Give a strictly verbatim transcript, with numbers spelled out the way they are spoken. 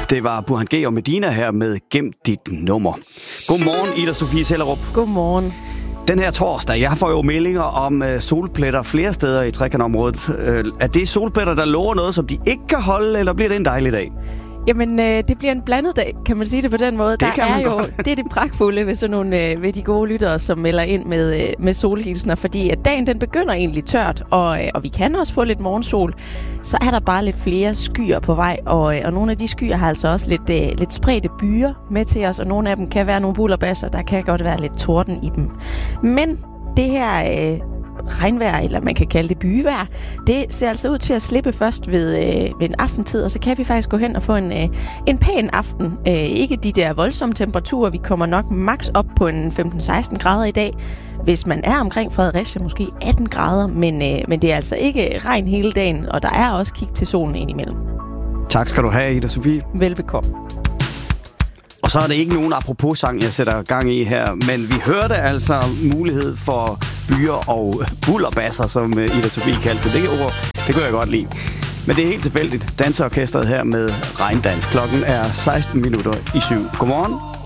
Det var Burhan G. og Medina her med Gem dit nummer. Godmorgen, Ida Sofie Sellerup. Godmorgen. Den her torsdag, jeg får jo meldinger om uh, solpletter flere steder i trekantområdet. Uh, er det solpletter, der lover noget, som de ikke kan holde, eller bliver det en dejlig dag? Jamen, øh, det bliver en blandet dag, kan man sige det på den måde. Det der er jo godt. det er det pragtfulde ved sådan nogle øh, ved de gode lyttere, som melder ind med øh, med solhilsner, fordi at dagen den begynder egentlig tørt, og øh, og vi kan også få lidt morgensol. Så er der bare lidt flere skyer på vej, og øh, og nogle af de skyer har altså også lidt øh, lidt spredte byer med til os, og nogle af dem kan være nogle bullerbasser, der kan godt være lidt torden i dem. Men det her øh, regnvejr, eller man kan kalde det byvejr, det ser altså ud til at slippe først ved, øh, ved en aftentid, og så kan vi faktisk gå hen og få en, øh, en pæn aften. Øh, ikke de der voldsomme temperaturer, vi kommer nok max op på en femten seksten grader i dag, hvis man er omkring Fredericia, måske atten grader, men, øh, men det er altså ikke regn hele dagen, og der er også kig til solen indimellem. Tak skal du have, Ida Sofie. Velbekomme. Og så er det ikke nogen apropos-sang, jeg sætter gang i her, men vi hørte altså mulighed for byer og bullerbasser, som Ida Sofie kaldte det. Det ord, det kunne jeg godt lide. Men det er helt tilfældigt. Danseorkestret her med regndans. Klokken er seksten minutter i syv. Godmorgen.